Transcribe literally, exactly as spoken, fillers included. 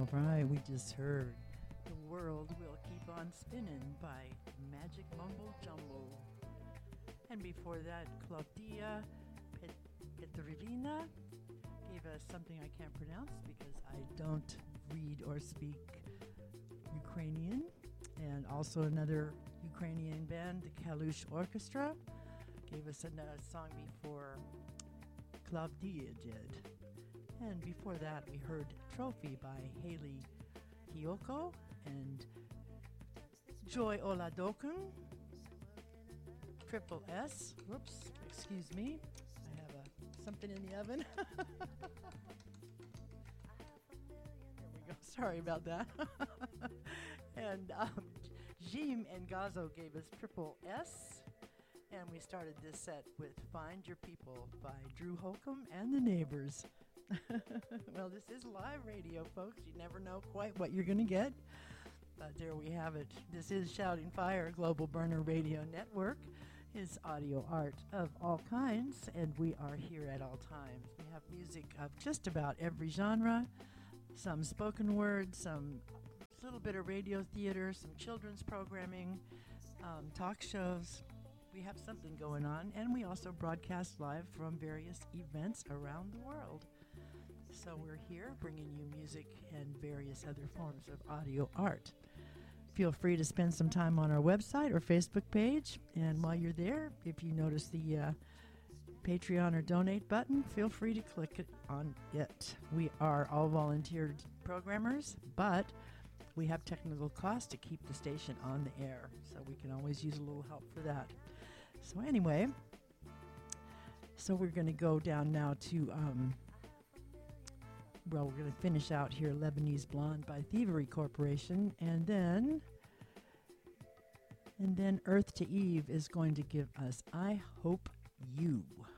All right, we just heard The World Will Keep on Spinning by Magic Mumbo Jumbo. And before that, Claudia Pet- Petrovina gave us something I can't pronounce because I don't read or speak Ukrainian. And also another Ukrainian band, the Kalush Orchestra, gave us a uh, song before Claudia did. And before that, we heard Trophy by Haley Kiyoko and Joy Oladokun. Triple S. Whoops, excuse me. I have a, something in the oven. There we go. Sorry about that. And um, Jim and Gazo gave us Triple S. And we started this set with Find Your People by Drew Holcomb and the Neighbors. Well, this is live radio, folks. You never know quite what you're going to get. But there we have it. This is Shouting Fire, Global Burner Radio Network. Is audio art of all kinds, and we are here at all times. We have music of just about every genre, some spoken word, some little bit of radio theater, some children's programming, um, talk shows. We have something going on, and we also broadcast live from various events around the world. So we're here bringing you music and various other forms of audio art. Feel free to spend some time on our website or Facebook page. And while you're there, if you notice the uh, Patreon or donate button, feel free to click it on it. We are all volunteer programmers, but we have technical costs to keep the station on the air. So we can always use a little help for that. So anyway, so we're going to go down now to, um, well, we're going to finish out here Lebanese Blonde by Thievery Corporation, and then, and then Earth to Eve is going to give us I Hope You.